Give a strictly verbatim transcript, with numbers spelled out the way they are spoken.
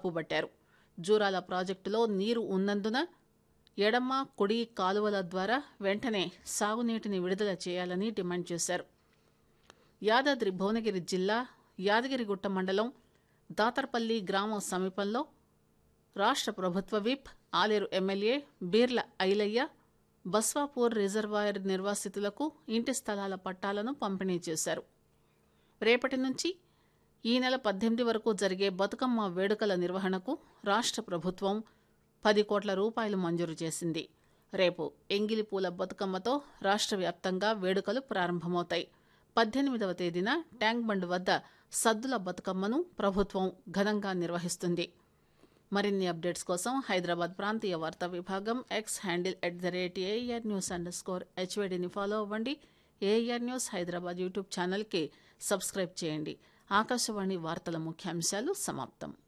తప్పుబట్టారు. జూరాల ప్రాజెక్టులో నీరు ఉన్నందున ఎడమ కుడి కాలువల ద్వారా వెంటనే సాగునీటిని విడుదల చేయాలని డిమాండ్ చేశారు. యాదాద్రి భువనగిరి జిల్లా యాదగిరిగుట్ట మండలం దాతర్పల్లి గ్రామం సమీపంలో రాష్ట్ర ప్రభుత్వ whip Aleru MLA Beerla Ailayya Baswapur reservoir నిర్వాసితులకు ఇంటి స్థలాల పట్టాలను పంపిణీ చేశారు. రేపటి నుంచి ఈ నెల పద్దెనిమిది వరకు జరిగే బతుకమ్మ వేడుకల నిర్వహణకు రాష్ట్ర ప్రభుత్వం పది కోట్ల రూపాయలు మంజూరు చేసింది. రేపు ఎంగిలిపూల బతుకమ్మతో రాష్ట్ర వ్యాప్తంగా వేడుకలు ప్రారంభమవుతాయి. పద్దెనిమిదవ తేదీన ట్యాంక్ బండ్ వద్ద సద్దుల బతుకమ్మను ప్రభుత్వం ఘనంగా నిర్వహిస్తుంది. మరిన్ని అప్డేట్స్ కోసం హైదరాబాద్ ప్రాంతీయ వార్తా విభాగం X handle at the rate AR news under score హెచ్వైడిని follow అవ్వండి. ఏఆర్ న్యూస్ హైదరాబాద్ యూట్యూబ్ ఛానల్కి సబ్స్క్రైబ్ చేయండి. ఆకాశవాణి వార్తల ముఖ్యాంశాలు సమాప్తం.